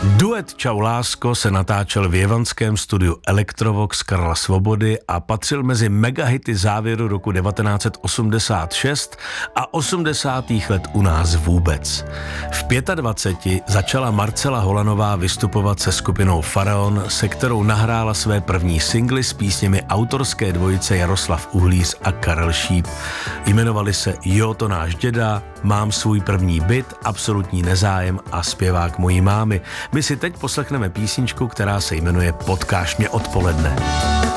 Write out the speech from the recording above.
Duet Čau lásko se natáčel v jevanském studiu Electrovox Karla Svobody a patřil mezi megahity závěru roku 1986 a 80. let u nás vůbec. V 25 začala Marcela Holanová vystupovat se skupinou Faraon, se kterou nahrála své první singly s písněmi autorské dvojice Jaroslav Uhlíř a Karel Šíp. Jmenovali se Jo, to náš děda, Mám svůj první byt, Absolutní nezájem a Zpěvák mojí mámy. My si teď poslechneme písničku, která se jmenuje Potkáš mě odpoledne.